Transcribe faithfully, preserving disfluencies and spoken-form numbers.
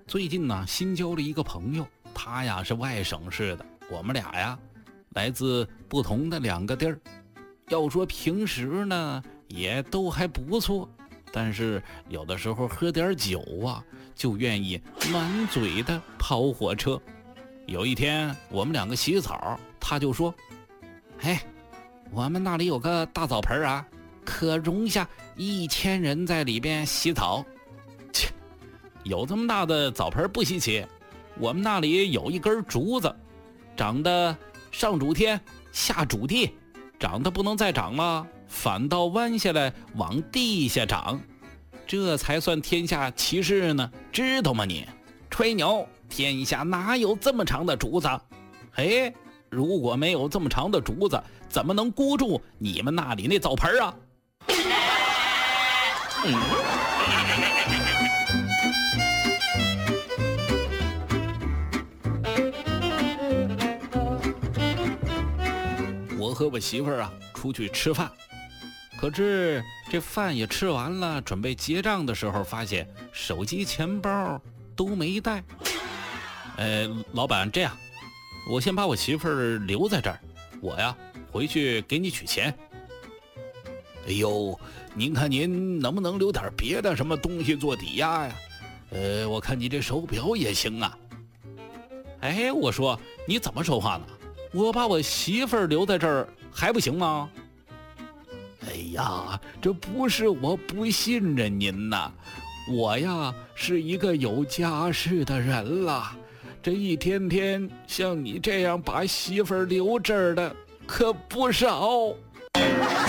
最近呢，新交了一个朋友，他呀是外省市的，我们俩呀来自不同的两个地儿。要说平时呢，也都还不错，但是有的时候喝点酒啊，就愿意满嘴的跑火车。有一天我们两个洗澡，他就说：“嘿，我们那里有个大澡盆啊，可容下一千人在里边洗澡。”切，有这么大的澡盆不稀奇，我们那里有一根竹子，长得上主天下主地，长得不能再长了，反倒弯下来往地下长，这才算天下奇事呢，知道吗你？吹牛，天下哪有这么长的竹子？嘿，如果没有这么长的竹子，怎么能箍住你们那里那澡盆啊？嗯，我和我媳妇儿啊出去吃饭，可是这饭也吃完了，准备结账的时候，发现手机钱包都没带。呃，老板，这样，我先把我媳妇儿留在这儿，我呀回去给你取钱。哎呦，您看您能不能留点别的什么东西做抵押呀？呃，我看你这手表也行啊。哎，我说你怎么说话呢？我把我媳妇儿留在这儿还不行吗？哎呀，这不是我不信任您呐，我呀是一个有家室的人了，这一天天像你这样把媳妇儿留这儿的可不少。